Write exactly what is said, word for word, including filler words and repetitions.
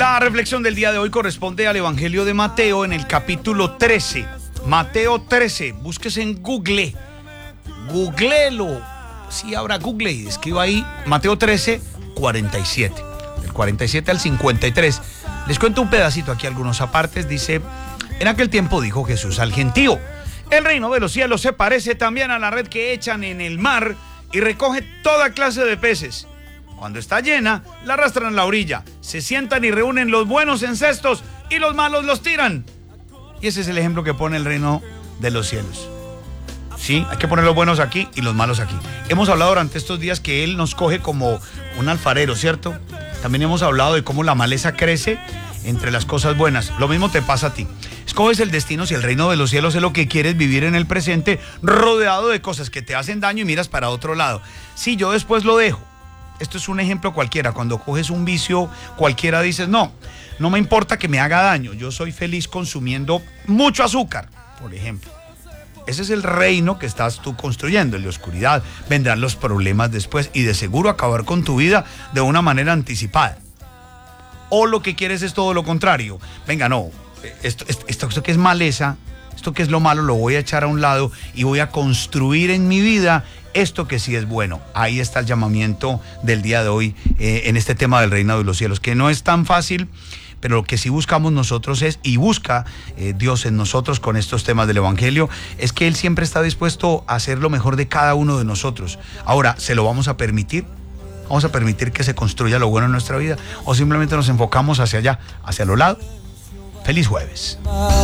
La reflexión del día de hoy corresponde al Evangelio de Mateo en el capítulo trece. Mateo trece, búsquese en Google, googleelo, sí, abra Google y escriba ahí Mateo trece, cuarenta y siete, del cuarenta y siete al cincuenta y tres. Les cuento un pedacito aquí, algunos apartes. Dice: en aquel tiempo dijo Jesús al gentío: el reino de los cielos se parece también a la red que echan en el mar y recoge toda clase de peces. Cuando está llena, la arrastran a la orilla, se sientan y reúnen los buenos en cestos y los malos los tiran. Y ese es el ejemplo que pone el reino de los cielos. Sí, hay que poner los buenos aquí y los malos aquí. Hemos hablado durante estos días que Él nos coge como un alfarero, ¿cierto? También hemos hablado de cómo la maleza crece entre las cosas buenas. Lo mismo te pasa a ti. Escoges el destino si el reino de los cielos es lo que quieres vivir en el presente, rodeado de cosas que te hacen daño y miras para otro lado. Sí, yo después lo dejo. Esto es un ejemplo cualquiera. Cuando coges un vicio cualquiera dices: no, no me importa que me haga daño. Yo soy feliz consumiendo mucho azúcar, por ejemplo. Ese es el reino que estás tú construyendo. En la oscuridad vendrán los problemas después y de seguro acabar con tu vida de una manera anticipada. O lo que quieres es todo lo contrario. Venga, no, esto, esto, esto, esto que es maleza, esto que es lo malo, lo voy a echar a un lado y voy a construir en mi vida esto que sí es bueno. Ahí está el llamamiento del día de hoy eh, en este tema del reino de los cielos, que no es tan fácil, pero lo que sí buscamos nosotros es, y busca eh, Dios en nosotros con estos temas del Evangelio, es que Él siempre está dispuesto a hacer lo mejor de cada uno de nosotros. Ahora, ¿se lo vamos a permitir? ¿Vamos a permitir que se construya lo bueno en nuestra vida? ¿O simplemente nos enfocamos hacia allá, hacia lo lado? Feliz jueves.